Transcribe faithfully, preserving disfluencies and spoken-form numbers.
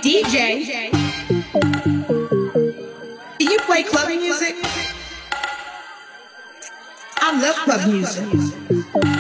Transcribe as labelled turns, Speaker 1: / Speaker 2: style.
Speaker 1: D J, do you play club music? I love club music.